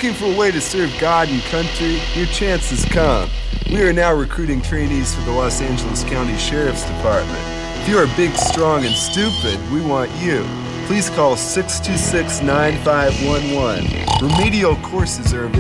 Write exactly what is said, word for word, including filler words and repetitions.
Looking for a way to serve God and country? Your chance has come. We are now recruiting trainees for the Los Angeles County Sheriff's Department. If you are big, strong, and stupid, we want you. Please call six two six, nine five one one. Remedial courses are available.